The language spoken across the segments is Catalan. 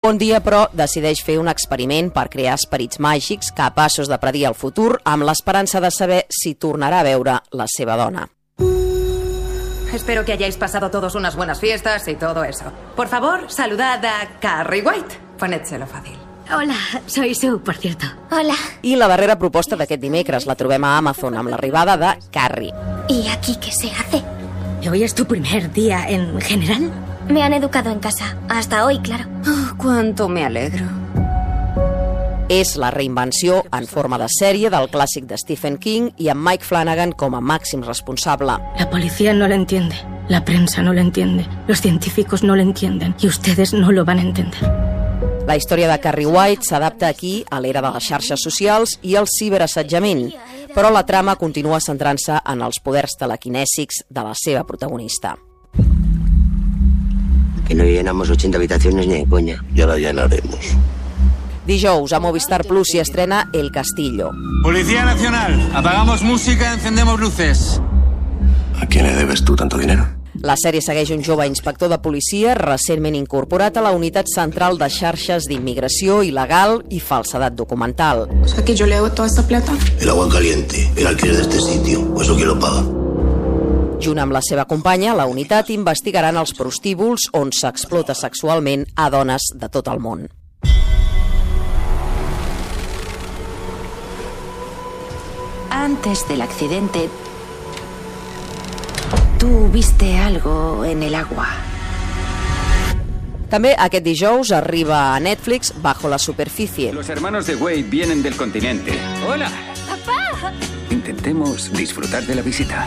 Un dia, però, decideix fer un experiment per crear esperits màgics capaços de predir el futur amb l'esperança de saber si tornarà a veure la seva dona. Espero que hayáis pasado todos unas buenas fiestas y todo eso. Por favor, saludad a Carrie White. Ponédselo fácil. Hola, soy Sue, por cierto. Hola. I la darrera proposta d'aquest dimecres la trobem a Amazon amb l'arribada de Carrie. ¿Y aquí qué se hace? ¿Hoy es tu primer día en general? Me han educado en casa. Hasta hoy, claro. Oh, cuánto me alegro. És la reinvenció en forma de sèrie del clàssic de Stephen King i amb Mike Flanagan com a màxim responsable. La policía no lo entiende, la prensa no lo entiende, los científicos no lo entienden y ustedes no lo van a entender. La història de Carrie White s'adapta aquí a l'era de les xarxes socials i el ciberassetjament, però la trama continua centrant-se en els poders telequinèsics de la seva protagonista. Que no llenamos 80 habitaciones ni de coña. Ya la llenaremos. Dijous a Movistar Plus s'hi estrena El Castillo. Policía Nacional, apagamos música, encendemos luces. ¿A quién le debes tú tanto dinero? La sèrie segueix un jove inspector de policia recentment incorporat a la unitat central de xarxes d'immigració il·legal i falsedat documental. O sea que yo le hago toda esta plata. El agua caliente, el alquiler de este sitio, ¿eso quién lo paga? Junt amb la seva companya, la unitat investigaran els prostíbuls on s'explota sexualment a dones de tot el món. Antes del accidente, tú viste algo en el agua. També aquest dijous arriba a Netflix Bajo la superficie. Los hermanos de Wade vienen del continente. ¡Hola! ¡Papá! Intentemos disfrutar de la visita.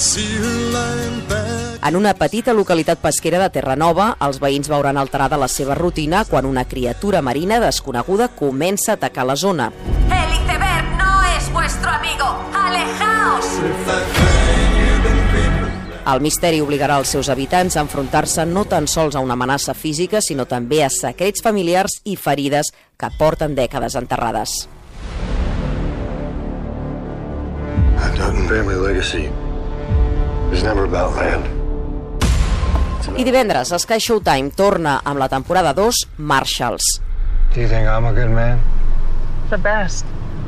En una petita localitat pesquera de Terranova, els veïns veuran alterada la seva rutina quan una criatura marina desconeguda comença a atacar la zona. El iceberg no es vuestro amigo. ¡Alejaos! El misteri obligarà els seus habitants a enfrontar-se no tan sols a una amenaça física, sinó també a secrets familiars i ferides que porten dècades enterrades. I divendres, Sky Showtime torna amb la temporada 2, Marshalls. Do you think I'm a good man? The best.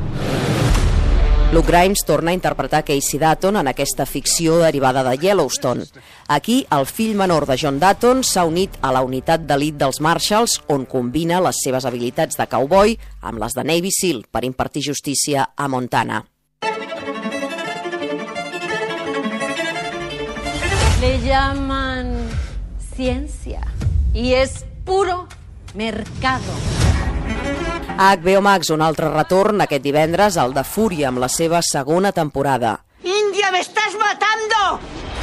Luke Grimes torna a interpretar Casey Dutton en aquesta ficció derivada de Yellowstone. Aquí, el fill menor de John Dutton s'ha unit a la unitat d'elit dels Marshalls, on combina les seves habilitats de cowboy amb les de Navy SEAL per impartir justícia a Montana. Le llaman ciencia y es puro mercado. A HBO Max, un altre retorn aquest divendres, el de Fúria, amb la seva segona temporada. ¡India, me estás matando!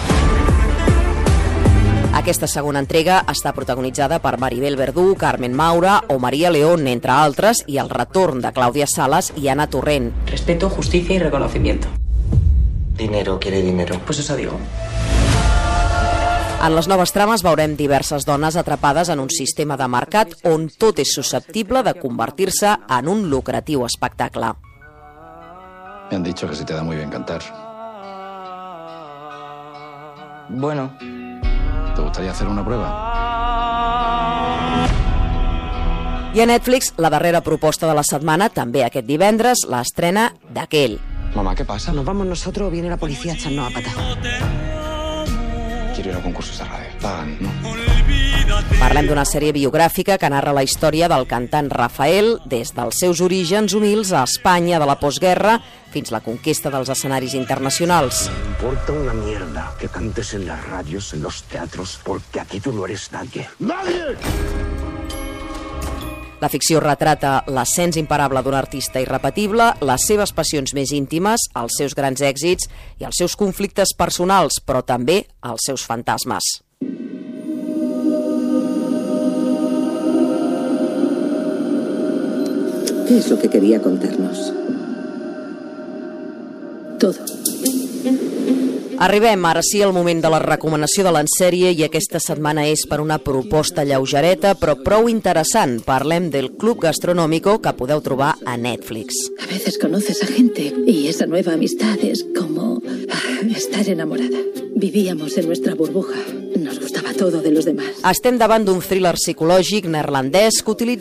Aquesta segona entrega està protagonitzada per Maribel Verdú, Carmen Maura o María León, entre altres, i el retorn de Clàudia Salas i Ana Torrent. Respeto, justicia y reconocimiento. Dinero quiere dinero. Pues eso digo. En les noves trames veurem diverses dones atrapades en un sistema de mercat on tot és susceptible de convertir-se en un lucratiu espectacle. Me han dicho que se te da muy bien cantar. Bueno. ¿Te gustaría hacer una prueba? I a Netflix, la darrera proposta de la setmana, també aquest divendres, l'estrena d'Aquel. Mamá, ¿qué pasa? ¿Nos vamos nosotros o viene la policía a echarnos a patas? Quiero ir a concursos de radio. Pagan, ¿no? Parlem d'una sèrie biogràfica que narra la història del cantant Rafael des dels seus orígens humils a Espanya de la postguerra fins la conquesta dels escenaris internacionals. Me importa una mierda que cantes en las radios, en los teatros, porque aquí tú no eres nadie. ¡Nadie! La ficció retrata l'ascens imparable d'un artista irrepetible, les seves passions més íntimes, els seus grans èxits i els seus conflictes personals, però també els seus fantasmes. ¿Qué es lo que quería contarnos? Todo. Arribem ara sí al moment de la recomanació de l'ensèrie i aquesta setmana és per una proposta lleugereta però prou interessant. Parlem del Club Gastronómico que podeu trobar a Netflix. A veces conoces a gente y esa nueva amistad es como estar enamorada. Vivíamos en nuestra burbuja. Nos gustaba todo de los demás. Estem davant d'un thriller psicològic neerlandès que utilitza